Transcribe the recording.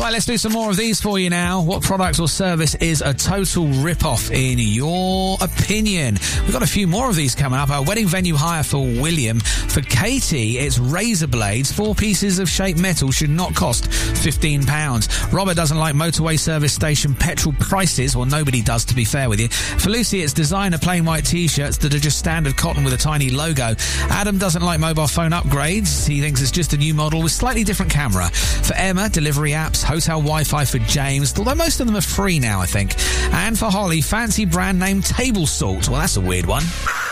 Right, let's do some more of these for you now. What product or service is a total rip-off in your opinion? We've got a few more of these coming up. Our wedding venue hire for William. For Katie, it's razor blades. 4 pieces of shaped metal should not cost £15. Robert doesn't like motorway service station petrol prices. Well, nobody does, to be fair with you. For Lucy, it's designer plain white T-shirts that are just standard cotton with a tiny logo. Adam doesn't like mobile phone upgrades. He thinks it's just a new model with slightly different camera. For Emma, delivery apps, hotel Wi-Fi for James, although most of them are free now, I think. And for Holly, fancy brand name table salt. Well, that's a weird one.